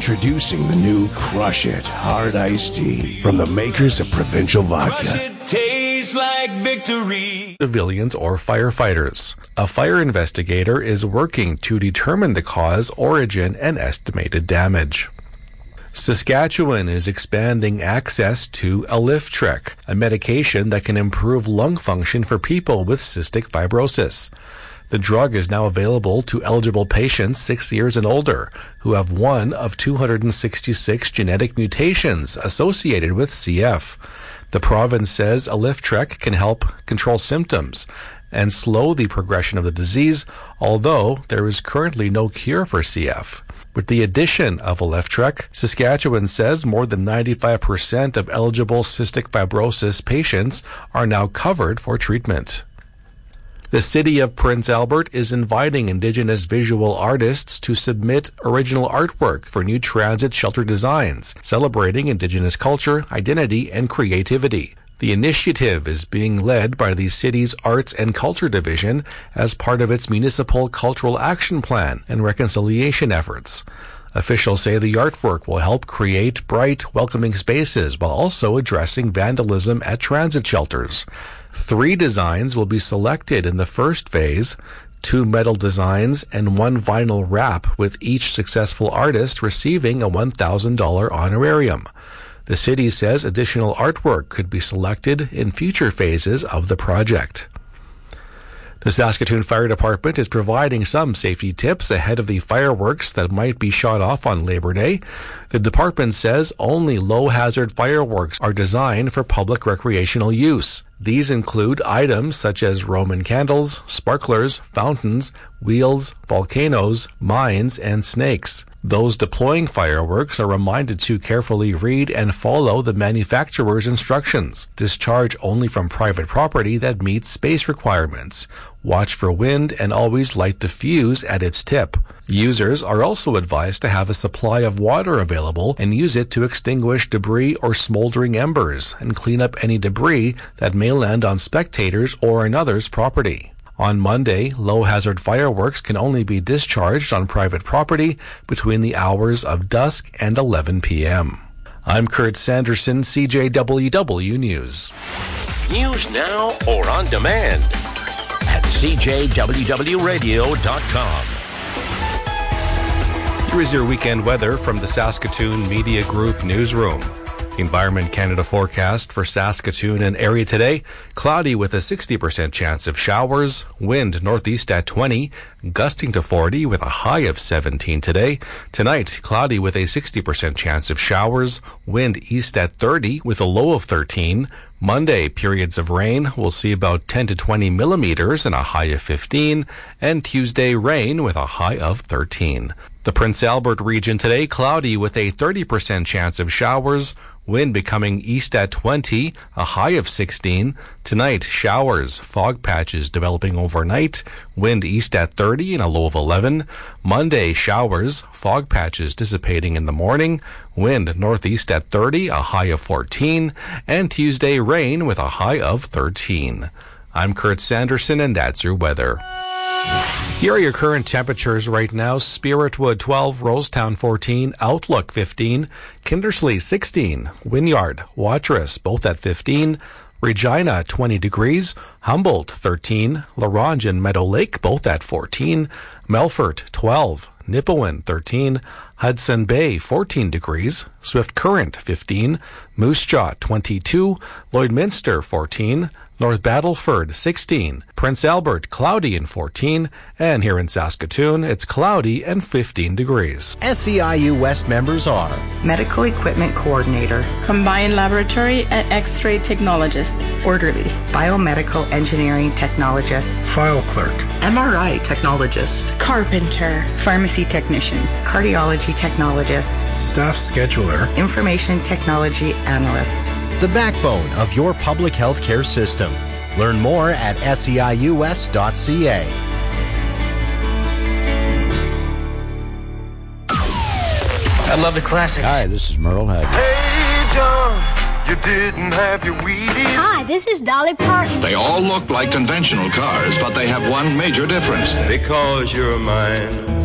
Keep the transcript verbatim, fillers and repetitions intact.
Introducing the new Crush It Hard Iced Tea from the makers of Provincial Vodka. Crush it, tastes like victory. Civilians or firefighters. A fire investigator is working to determine the cause, origin, and estimated damage. Saskatchewan is expanding access to Alyftrek, a medication that can improve lung function for people with cystic fibrosis. The drug is now available to eligible patients six years and older who have one of two hundred sixty-six genetic mutations associated with C F. The province says Alyftrek can help control symptoms and slow the progression of the disease, although there is currently no cure for C F. With the addition of Alyftrek, Saskatchewan says more than ninety-five percent of eligible cystic fibrosis patients are now covered for treatment. The city of Prince Albert is inviting Indigenous visual artists to submit original artwork for new transit shelter designs, celebrating Indigenous culture, identity, and creativity. The initiative is being led by the city's Arts and Culture Division as part of its Municipal Cultural Action Plan and reconciliation efforts. Officials say the artwork will help create bright, welcoming spaces while also addressing vandalism at transit shelters. Three designs will be selected in the first phase, two metal designs and one vinyl wrap, with each successful artist receiving a one thousand dollars honorarium. The city says additional artwork could be selected in future phases of the project. The Saskatoon Fire Department is providing some safety tips ahead of the fireworks that might be shot off on Labor Day. The department says only low-hazard fireworks are designed for public recreational use. These include items such as Roman candles, sparklers, fountains, wheels, volcanoes, mines, and snakes. Those deploying fireworks are reminded to carefully read and follow the manufacturer's instructions. Discharge only from private property that meets space requirements. Watch for wind and always light the fuse at its tip. Users are also advised to have a supply of water available and use it to extinguish debris or smoldering embers and clean up any debris that may land on spectators or another's property. On Monday, low-hazard fireworks can only be discharged on private property between the hours of dusk and eleven p.m. I'm Kurt Sanderson, C J W W News. News now or on demand at c j w w radio dot com. Here is your weekend weather from the Saskatoon Media Group newsroom. Environment Canada forecast for Saskatoon and area today. Cloudy with a sixty percent chance of showers. Wind northeast at twenty, gusting to forty with a high of seventeen today. Tonight, cloudy with a sixty percent chance of showers. Wind east at thirty with a low of thirteen. Monday, periods of rain. We'll see about ten to twenty millimeters and a high of fifteen. And Tuesday, rain with a high of thirteen. The Prince Albert region today, cloudy with a thirty percent chance of showers. Wind becoming east at twenty, a high of sixteen. Tonight, showers, fog patches developing overnight. Wind east at thirty and a low of eleven. Monday, showers, fog patches dissipating in the morning. Wind northeast at thirty, a high of fourteen. And Tuesday, rain with a high of thirteen. I'm Kurt Sanderson, and that's your weather. Here are your current temperatures right now. Spiritwood twelve, Rosetown fourteen, Outlook fifteen, Kindersley sixteen, Wynyard, Watrous both at fifteen, Regina twenty degrees, Humboldt thirteen, La Ronge and Meadow Lake both at fourteen, Melfort twelve, Nipawin thirteen, Hudson Bay fourteen degrees, Swift Current fifteen, Moose Jaw twenty-two, Lloydminster fourteen, North Battleford sixteen, Prince Albert cloudy and fourteen, and here in Saskatoon it's cloudy and fifteen degrees. S C I U West members are Medical Equipment Coordinator, Combined Laboratory and X-ray Technologist, Orderly, Biomedical Engineering Technologist, File Clerk, M R I Technologist, Carpenter, Pharmacy Technician, Cardiology Technologist, Staff Scheduler, Information Technology Analyst. the backbone of your public health care system. Learn more at s c i u s dot c a. I love the classics. Hi, this is Merle Haggard. Hey, John, you didn't have your Wheaties. Hi, this is Dolly Parton. They all look like conventional cars, but they have one major difference. Because you're mine.